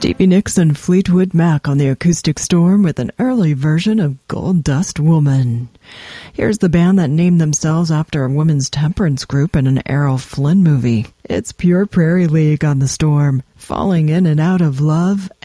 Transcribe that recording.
Stevie Nicks and Fleetwood Mac on the Acoustic Storm with an early version of Gold Dust Woman. Here's the band that named themselves after a women's temperance group in an Errol Flynn movie. It's Pure Prairie League on the Storm, falling in and out of love